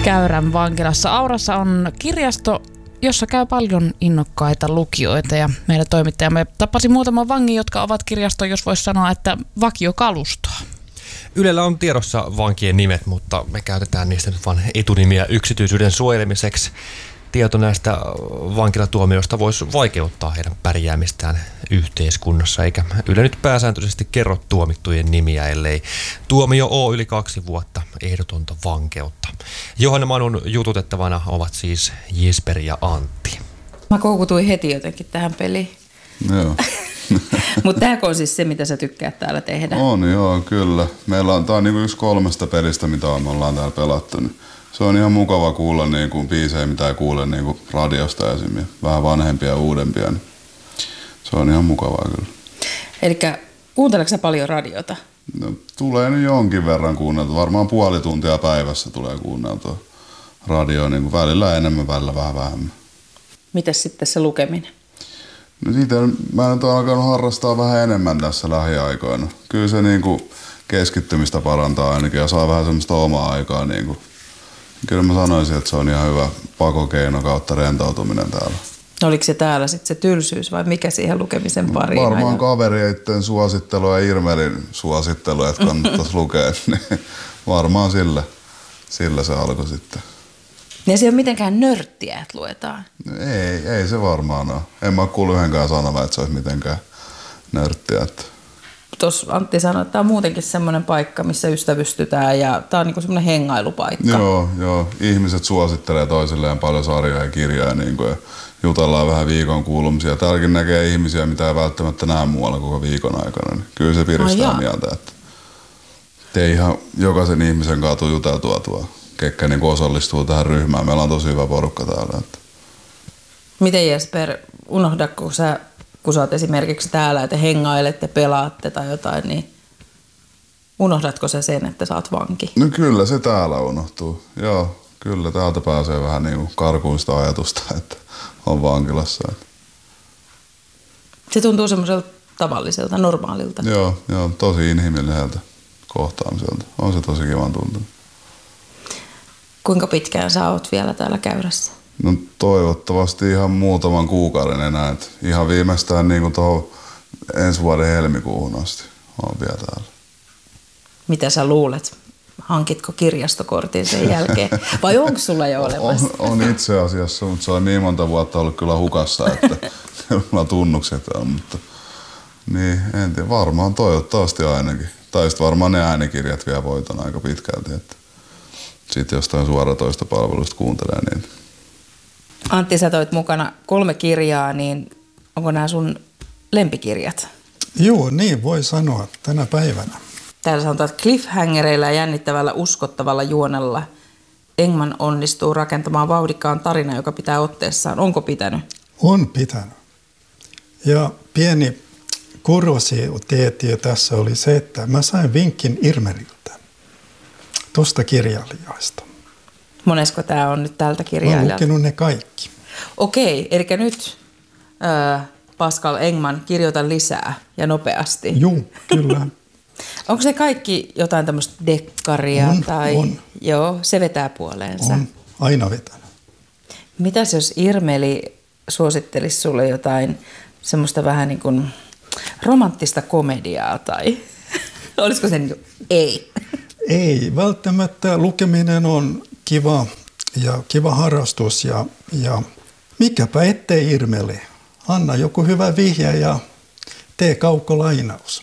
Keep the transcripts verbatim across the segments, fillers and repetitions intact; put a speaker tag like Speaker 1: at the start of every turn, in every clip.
Speaker 1: Käyrän vankilassa Aurassa on kirjasto, jossa käy paljon innokkaita lukijoita, ja meidän toimittajamme tapasi muutaman vangin, jotka ovat kirjaston, jos voisi sanoa, että vakiokalustoa.
Speaker 2: Ylellä on tiedossa vankien nimet, mutta me käytetään niistä nyt vain etunimiä yksityisyyden suojelemiseksi. Tieto näistä vankilatuomioista voisi vaikeuttaa heidän pärjäämistään yhteiskunnassa, eikä Yle nyt pääsääntöisesti kerro tuomittujen nimiä, ellei tuomio ole yli kaksi vuotta ehdotonta vankeutta. Johanna Manun jututettavana ovat siis Jesper ja Antti.
Speaker 3: Mä koukutuin heti jotenkin tähän peliin.
Speaker 4: Joo.
Speaker 3: Mutta tämäkö on siis se, mitä sä tykkäät täällä tehdä?
Speaker 4: On joo, kyllä. Meillä on, tää on niinku yksi kolmesta pelistä, mitä me ollaan täällä pelattu. Niin se on ihan mukava kuulla niinku biisejä, mitä ei kuule niinku radiosta esimerkiksi. Vähän vanhempia ja uudempia. Niin se on ihan mukavaa kyllä.
Speaker 3: Elikkä kuunteleeko sä paljon radiota?
Speaker 4: No, tulee nyt jonkin verran kuunneltua. Varmaan puoli tuntia päivässä tulee kuunneltua radioa. Niinku välillä enemmän, välillä vähän vähemmän.
Speaker 3: Mitäs sitten se lukeminen?
Speaker 4: No siitä mä nyt olen alkanut harrastaa vähän enemmän tässä lähiaikoina. Kyllä se niinku keskittymistä parantaa ainakin ja saa vähän semmoista omaa aikaa. Niinku. Kyllä mä sanoisin, että se on ihan hyvä pakokeino kautta rentoutuminen täällä.
Speaker 3: Oliko se täällä sitten se tylsyys vai mikä siihen lukemisen pariin?
Speaker 4: Varmaan ajan? Kavereiden suosittelu ja Irmelin suosittelu, että kannattaisi lukea. Niin varmaan sillä, sillä se alkoi sitten.
Speaker 3: Ja se ei ole mitenkään nörttiä, että luetaan.
Speaker 4: Ei, ei se varmaan ole. En mä kuulu yhdenkään sanalla, että se olisi mitenkään nörttiä.
Speaker 3: Tuossa Antti sanoi, että tämä on muutenkin semmoinen paikka, missä ystävystytään ja tämä on niinku semmoinen hengailupaikka.
Speaker 4: Joo, joo. Ihmiset suosittelee toisilleen paljon sarjoja ja kirjoja niin kuin, ja jutellaan vähän viikon kuulumisia. Täälläkin näkee ihmisiä, mitä ei välttämättä näe muualla koko viikon aikana. Niin kyllä se piristää oh, mieltä, että ei ihan jokaisen ihmisen kanssa tule juteltua tuo, ketkä niin osallistuu tähän ryhmään. Meillä on tosi hyvä porukka täällä. Että.
Speaker 3: Miten Jesper, unohdatko sä, kun sä oot esimerkiksi täällä, että hengailette, pelaatte tai jotain, niin unohdatko sä sen, että sä oot vanki?
Speaker 4: No kyllä se täällä unohtuu. Joo, kyllä täältä pääsee vähän niin kuin karkuun sitä ajatusta, että on vankilassa.
Speaker 3: Se tuntuu semmoiselta tavalliselta, normaalilta.
Speaker 4: Joo, joo, tosi inhimilliseltä kohtaamiselta. On se tosi kivan tuntunut.
Speaker 3: Kuinka pitkään sä oot vielä täällä Käyrässä?
Speaker 4: No toivottavasti ihan muutaman kuukauden enää. Et ihan viimeistään niin kuin tuohon ensi vuoden helmikuuhun asti olen vielä täällä.
Speaker 3: Mitä sä luulet? Hankitko kirjastokortin sen jälkeen? Vai onko sulla jo olemassa?
Speaker 4: On, on itse asiassa, mutta se on niin monta vuotta ollut kyllä hukassa, että mulla tunnukset on. Mutta, niin, en tiedä, varmaan toivottavasti ainakin. Tai sitten varmaan ne äänikirjat vielä voiton aika pitkälti. Sitten jostain suoratoistopalvelusta kuuntelee niitä.
Speaker 3: Antti, sä toit mukana kolme kirjaa, niin onko nämä sun lempikirjat?
Speaker 5: Joo, niin voi sanoa tänä päivänä.
Speaker 3: Täällä sanotaan, että cliffhangereilla ja jännittävällä uskottavalla juonella Engman onnistuu rakentamaan vauhdikkaan tarina, joka pitää otteessaan. Onko pitänyt?
Speaker 5: On pitänyt. Ja pieni kuriositeetti tässä oli se, että mä sain vinkin Irmeliltä tuosta kirjailijasta.
Speaker 3: Monesko tämä on nyt tältä kirjailijalta?
Speaker 5: Mä oon lukenut ne kaikki.
Speaker 3: Okei, eli nyt äh, Pascal Engman, kirjoita lisää ja nopeasti.
Speaker 5: Joo, kyllä.
Speaker 3: Onko se kaikki jotain tämmöistä dekkaria?
Speaker 5: On,
Speaker 3: tai
Speaker 5: on.
Speaker 3: Joo, se vetää puoleensa.
Speaker 5: On, aina vetänyt.
Speaker 3: Mitäs jos Irmeli suosittelisi sulle jotain semmoista vähän niin kuin romanttista komediaa tai olisiko se niin kuin ei?
Speaker 5: Ei, välttämättä lukeminen on kiva ja kiva harrastus ja, ja mikäpä ettei Irmeli. Anna joku hyvä vihje ja tee kaukolainaus.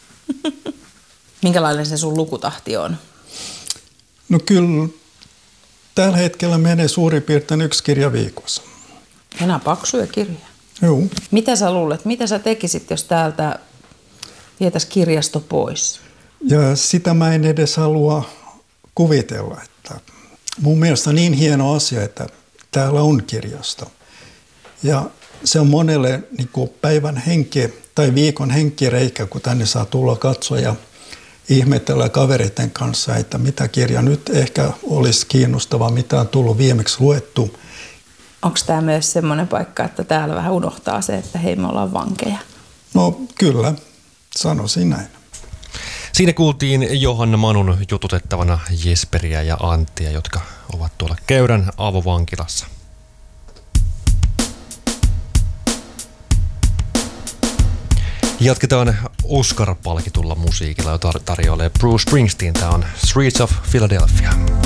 Speaker 3: Minkälainen se sun lukutahti on?
Speaker 5: No kyllä tällä hetkellä menee suurin piirtein yksi kirja viikossa.
Speaker 3: Enää paksuja kirjoja.
Speaker 5: Joo.
Speaker 3: Mitä sä luulet, mitä sä tekisit, jos täältä vietäisi kirjasto pois?
Speaker 5: Ja sitä mä en edes halua kuvitella. Että mun mielestä on niin hieno asia, että täällä on kirjasto. Ja se on monelle niin kuin päivän henki tai viikon henkireikä, kun tänne saa tulla katsoa ja ihmetellä kavereiden kanssa, että mitä kirja nyt ehkä olisi kiinnostava, mitä on tullut viimeksi luettu.
Speaker 3: Onko tämä myös semmoinen paikka, että täällä vähän unohtaa se, että hei, me ollaan vankeja?
Speaker 5: No kyllä, sanoisin näin.
Speaker 2: Siinä kuultiin Johanna Manun jututettavana Jesperiä ja Anttia, jotka ovat tuolla Käyrän avovankilassa. Jatketaan Oscar-palkitulla musiikilla, jota tarjoilee Bruce Springsteen. Tämä on Streets of Philadelphia.